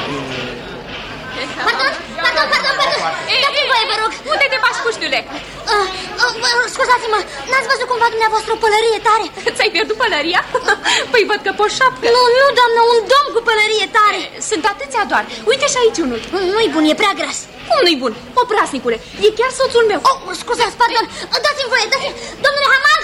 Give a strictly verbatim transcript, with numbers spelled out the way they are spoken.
Pardon, pardon, pardon, pardon. Dați-mi voie, vă rog. Unde te faci, puștiule? Uh, uh, Scuzați-mă, n-ați văzut cumva dumneavoastră o pălărie tare? Ți-ai pierdut pălăria? Păi văd că poșapcă. Nu, nu, doamnă, un domn cu pălărie tare. Sunt atâția doar. Uite și aici unul. Nu-i bun, e prea gras. Cum nu-i bun? Oprasnicule, e chiar soțul meu. Oh, scuzați, pardon, dați-mi voie, dați-mi... Domnule Hamar!